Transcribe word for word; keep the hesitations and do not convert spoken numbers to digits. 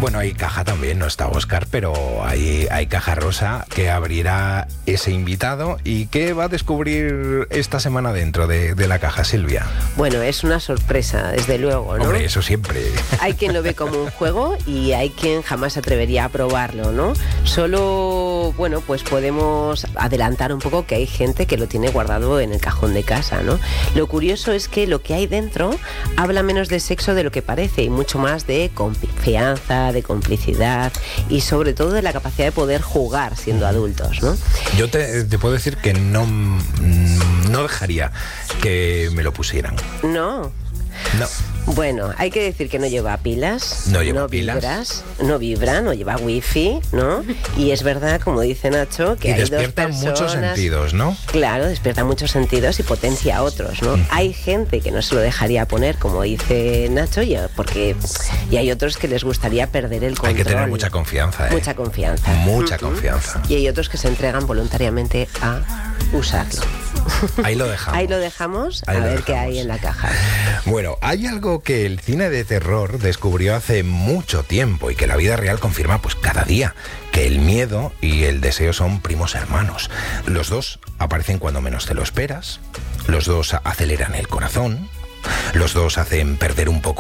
Bueno, hay caja también, no está Óscar, pero hay, hay caja rosa que abrirá ese invitado. ¿Y qué va a descubrir esta semana dentro de, de la caja, Silvia? Bueno, es una sorpresa, desde luego, ¿no? Hombre, eso siempre. Hay quien lo ve como un juego y hay quien jamás se atrevería a probarlo, ¿no? Solo, bueno, pues podemos adelantar un poco que hay gente que lo tiene guardado en el cajón de casa, ¿no? Lo curioso es que lo que hay dentro habla menos de sexo de lo que parece y mucho más de confianza, de complicidad y sobre todo de la capacidad de poder jugar siendo adultos, ¿no? Yo te, te puedo decir que no, no dejaría que me lo pusieran. No. No. Bueno, hay que decir que no lleva pilas, no, lleva no pilas. vibras, no vibra, no lleva wifi, ¿no? Y es verdad, como dice Nacho, que y hay dos despierta personas, muchos sentidos, ¿no? Claro, despierta muchos sentidos y potencia otros, ¿no? Mm. Hay gente que no se lo dejaría poner, como dice Nacho, y, porque, y hay otros que les gustaría perder el control. Hay que tener mucha confianza, ¿eh? Mucha confianza. Mucha uh-huh. confianza. Y hay otros que se entregan voluntariamente a usarlo. Ahí lo dejamos. Ahí lo dejamos, Ahí a lo ver dejamos. qué hay en la caja. Bueno, hay algo que el cine de terror descubrió hace mucho tiempo y que la vida real confirma pues cada día, que el miedo y el deseo son primos hermanos. Los dos aparecen cuando menos te lo esperas, los dos aceleran el corazón, los dos hacen perder un poco